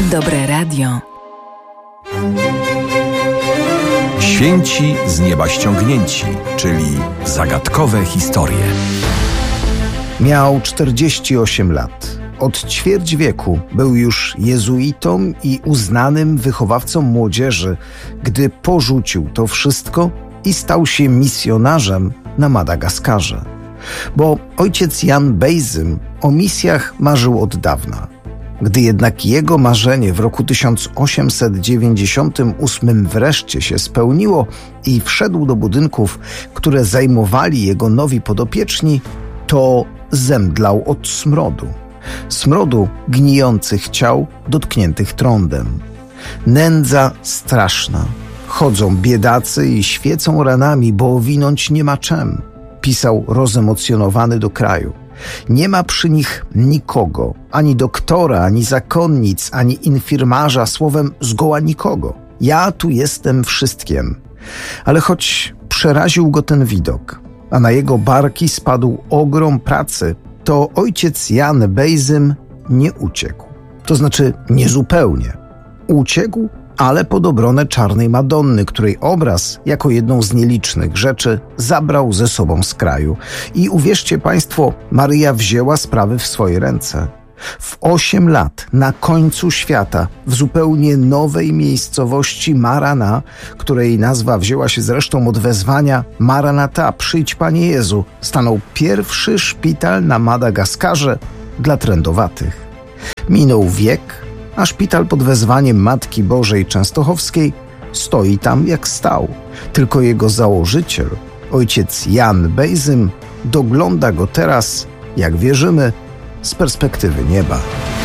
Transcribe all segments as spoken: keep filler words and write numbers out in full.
Dobre radio. Święci z nieba ściągnięci, czyli zagadkowe historie. Miał czterdzieści osiem lat. Od ćwierć wieku był już jezuitą i uznanym wychowawcą młodzieży, gdy porzucił to wszystko i stał się misjonarzem na Madagaskarze. Bo ojciec Jan Bejzym o misjach marzył od dawna. Gdy jednak jego marzenie w roku tysiąc osiemset dziewięćdziesiątym ósmym wreszcie się spełniło i wszedł do budynków, które zajmowali jego nowi podopieczni, to zemdlał od smrodu. Smrodu gnijących ciał dotkniętych trądem. Nędza straszna. Chodzą biedacy i świecą ranami, bo owinąć nie ma czem, pisał rozemocjonowany do kraju. Nie ma przy nich nikogo, ani doktora, ani zakonnic, ani infirmarza, słowem zgoła nikogo. Ja tu jestem wszystkiem. Ale choć przeraził go ten widok, a na jego barki spadł ogrom pracy, to ojciec Jan Bejzym nie uciekł. To znaczy niezupełnie. Uciekł, ale pod obronę Czarnej Madonny, której obraz, jako jedną z nielicznych rzeczy, zabrał ze sobą z kraju. I uwierzcie państwo, Maryja wzięła sprawy w swoje ręce. W osiem lat, na końcu świata, w zupełnie nowej miejscowości Marana, której nazwa wzięła się zresztą od wezwania Maranata, przyjdź Panie Jezu, stanął pierwszy szpital na Madagaskarze dla trędowatych. Minął wiek, a szpital pod wezwaniem Matki Bożej Częstochowskiej stoi tam jak stał. Tylko jego założyciel, ojciec Jan Bejzym, dogląda go teraz, jak wierzymy, z perspektywy nieba.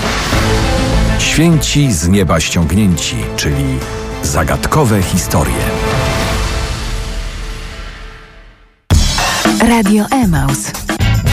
Święci z nieba ściągnięci, czyli zagadkowe historie. Radio Emaus.